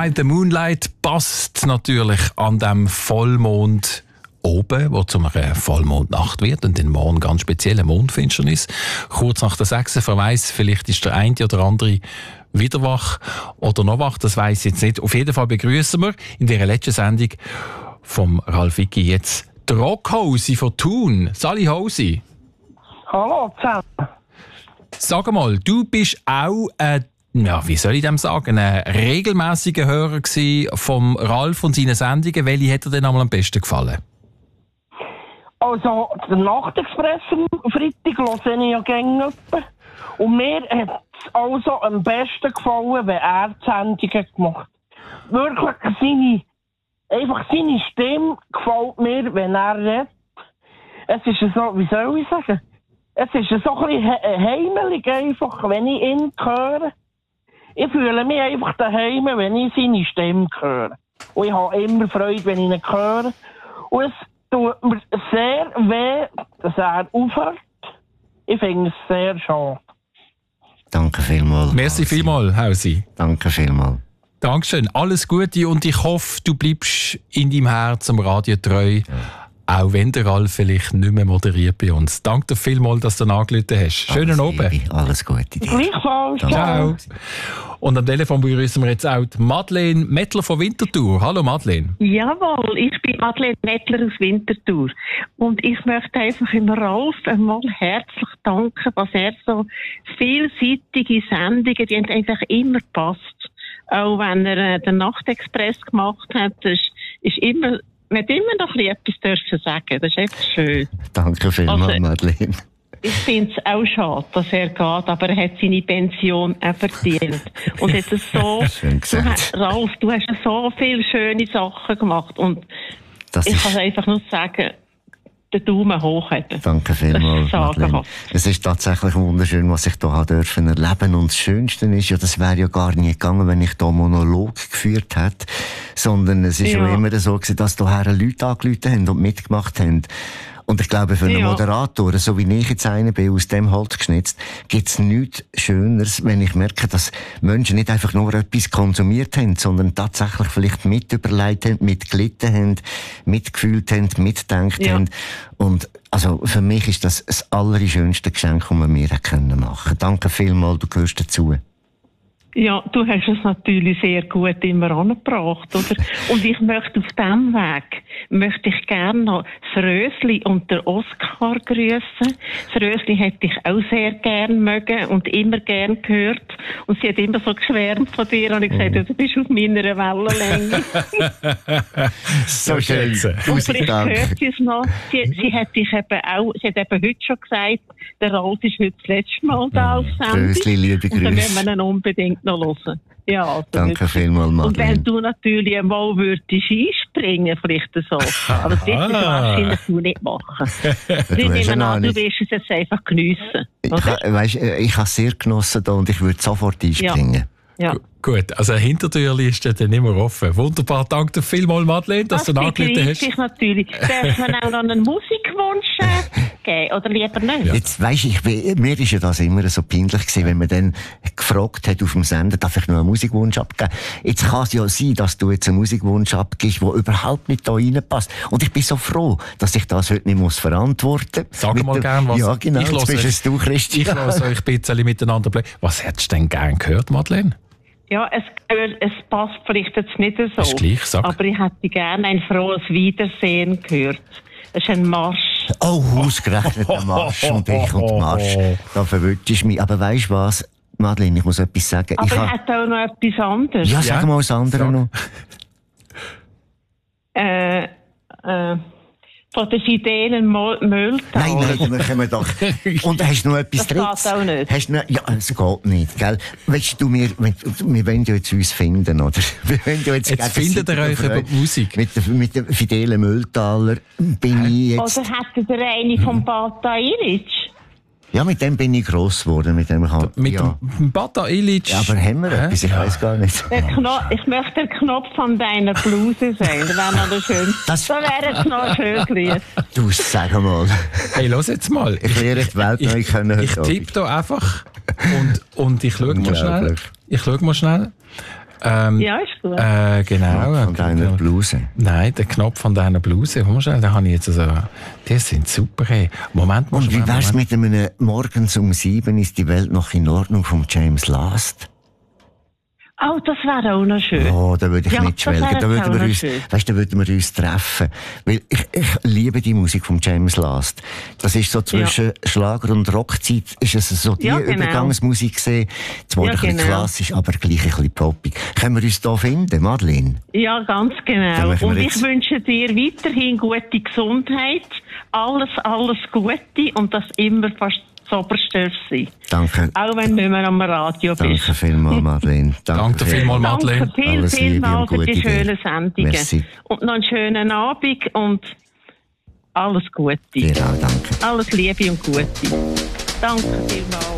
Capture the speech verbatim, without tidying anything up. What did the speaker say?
Ride the Moonlight passt natürlich an dem Vollmond oben, wo zu einer Vollmondnacht wird und den morgen ganz spezielle Mondfinsternis. Kurz nach der sechs, wer weiss, vielleicht ist der eine oder andere wieder wach oder noch wach, das weiss ich jetzt nicht. Auf jeden Fall begrüßen wir in dieser letzten Sendung vom Ralf Wicki jetzt die Rockhosi von Thun. Sali Hosi. Hallo zusammen. Sag mal, du bist auch ein, ja, wie soll ich dem sagen, ein regelmäßiger Hörer gewesen vom Ralf und seinen Sendungen. Welche hat dir denn einmal am besten gefallen? Also, der Nachtexpress am Freitag höre ich ja gerne. Und mir hat es also am besten gefallen, wenn er die Sendungen gemacht hat. Wirklich, seine, einfach seine Stimme gefällt mir, wenn er redet. Es ist so, wie soll ich sagen? Es ist so ein bisschen he- heimelig einfach, wenn ich ihn höre. Ich fühle mich einfach daheim, wenn ich seine Stimme höre. Und ich habe immer Freude, wenn ich ihn höre. Und es tut mir sehr weh, dass er aufhört. Ich finde es sehr schade. Danke vielmals. Merci vielmals, Hausi. Danke vielmals. Dankeschön. Alles Gute und ich hoffe, du bleibst in deinem Herz am Radio treu. Ja. Auch wenn der Ralf vielleicht nicht mehr moderiert bei uns. Danke dir vielmals, dass du angerufen hast. Schönen Abend. Alles Gute dir. Gleichfalls. Ciao. Und am Telefon begrüßen wir jetzt auch die Madeleine Mettler von Winterthur. Hallo Madeleine. Jawohl, ich bin Madeleine Mettler aus Winterthur. Und ich möchte einfach im Ralf einmal herzlich danken, was er so vielseitige Sendungen, die haben einfach immer passt. Auch wenn er äh, den Nachtexpress gemacht hat, ist, ist immer... Man hat immer noch etwas dürfen sagen. Das ist echt schön. Danke vielmals, also, Madeleine. Ich finde es auch schade, dass er geht, aber er hat seine Pension auch verdient. Und hat es so, schön gesagt. Du hast, Ralf, du hast so viele schöne Sachen gemacht. Und das ich ist... kann einfach nur sagen, den Daumen hoch haben. Danke vielmals, Madeleine. Es ist tatsächlich wunderschön, was ich hier dürfen erleben. Und das Schönste ist ja, das wäre ja gar nie gegangen, wenn ich hier Monolog geführt hätte. Sondern es ist ja, ja immer so gewesen, dass hierher Leute angerufen haben und mitgemacht haben. Und ich glaube, für einen ja. Moderator, so wie ich jetzt einer bin, aus dem Holz geschnitzt, gibt es nichts Schöneres, wenn ich merke, dass Menschen nicht einfach nur etwas konsumiert haben, sondern tatsächlich vielleicht mit überlegt haben, mitgelitten haben, mitgefühlt haben, mitgedacht ja. haben. Und also für mich ist das das allerschönste Geschenk, das wir mir können machen. Danke vielmals, du gehörst dazu. Ja, du hast es natürlich sehr gut immer angebracht, oder? Und ich möchte auf diesem Weg, möchte ich gerne noch das Rösli und den Oskar grüßen. Das Rösli hätte ich auch sehr gern mögen und immer gern gehört. Und sie hat immer so geschwärmt von dir und ich gesagt, du bist auf meiner Wellenlänge. So schön. Und vielleicht hört sie es noch. Sie, sie hat dich eben auch, sie hat eben heute schon gesagt, der Ralf ist heute das letzte Mal da auf Sendung. Rösli, liebe Grüße. Und dann werden wir ihn unbedingt noch hören. Ja, also danke vielmals, Madeleine. Und wenn du natürlich einmal würdest einspringen, vielleicht so. Aber das wirst du wahrscheinlich du nicht machen. Du, ich nehme an, du wirst es jetzt einfach geniessen. Ich, weißt, ich habe es sehr genossen da und ich würde sofort einspringen. Ja. Ja. Gut, also eine Hintertürli ist dann immer offen. Wunderbar, danke dir vielmals, Madeleine, dass das du angerufen hast. Ich natürlich. Darf man auch noch einen Musikwunsch geben, oder lieber nicht? Ja. Jetzt weisst ich, mir ist ja das immer so peinlich gewesen, wenn man dann gefragt hat auf dem Sender, darf ich noch einen Musikwunsch abgeben? Jetzt kann es ja sein, dass du jetzt einen Musikwunsch abgibst, der überhaupt nicht da reinpasst. Und ich bin so froh, dass ich das heute nicht muss verantworten muss. Sag mal gerne was. Ja, genau, ich jetzt bist es du, Christian. Ich lasse euch ein bisschen miteinander bleiben. Was hättest du denn gerne gehört, Madeleine? Ja, es, es passt vielleicht jetzt nicht so. Ist gleich, sag. Aber ich hätte gerne ein frohes Wiedersehen gehört. Das ist ein Marsch. Oh, ausgerechnet der Marsch und ich und Marsch. Da verwirrst du mich. Aber weisst du was, Madeleine, ich muss etwas sagen. Aber ich ha... hat auch noch etwas anderes. Ja, sag ja. mal das andere sag. noch. Äh, äh... Von der fidelen Mülltal. Nein, nein, wir kommen doch. Und hast du noch etwas drin? Das geht auch nicht. Hast noch, ja, es geht nicht, gell? Weißt du, wir, wir wollen ja jetzt uns finden, oder? Wir wollen ja jetzt jetzt findet ihr euch über die Musik. Mit der, mit der fidelen Mülltaler bin ich jetzt... Oder hättet ihr eine vom Bata Ilic? Ja, mit dem bin ich gross geworden. Mit dem kann, mit ja. dem Bata Ilic. Ja, aber haben wir äh? etwas? Ich ja. weiss gar nicht. Der Kno- ich möchte der Knopf von deiner Bluse sein. Das wäre noch schön. Das da wäre es noch schön gelesen. Du, sag mal. Hey, los jetzt mal. Ich lerne die Welt neu kennen. Ich, ich tippe da einfach und, und ich schaue mal schnell. Ich schaue mal schnell. Ähm, Ja, ist gut. Äh, genau. Von deiner Bluse. Nein, der Knopf von deiner Bluse. Komm mal schnell, den habe ich jetzt also. Die sind super. Hey. Moment, Und wie wär's mit einem Morgens um sieben ist die Welt noch in Ordnung von James Last? Oh, das wäre auch noch schön. Oh, da würde ich Ja, mitschwelgen. das wäre Da würden auch wir noch uns, schön. weißt, da würden wir uns treffen. Weil ich, ich liebe die Musik von James Last. Das ist so zwischen Schlager und Rockzeit, ist es so die Ja, genau. Übergangsmusik gesehen. Zwar Ja, ein bisschen genau. klassisch, aber gleich ein bisschen poppig. Können wir uns da finden, Madeleine? Ja, ganz Dann genau. machen wir Und ich jetzt- wünsche dir weiterhin gute Gesundheit, alles, alles Gute und dass immer fast das Oberste sein. Danke. Auch wenn du nicht mehr am Radio bist. Danke vielmals, Madeleine. Danke vielmals, Madeleine. Danke viel, Alles Liebe vielmals und für gute die Idee. schönen Sendungen. Merci. Und noch einen schönen Abend und alles Gute. Dir auch, danke. Alles Liebe und Gute. Danke vielmals.